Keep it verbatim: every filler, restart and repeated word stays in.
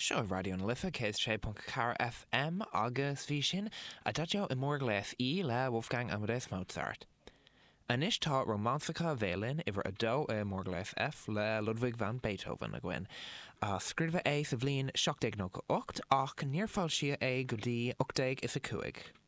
Seo radio na lifa cés sé pont car F M agus bhí sin a dadeo i mór leith í le Wolfgang Amadeus Mozart. Anis tá romantica bhélinn iwwer a dó i mór leith F le Ludwig van Beethoven a gin. A scrifa é sa bhlíon seachtaigh nó ocht ach níor fáil sia é go dtí ochtaigh is a cuaig.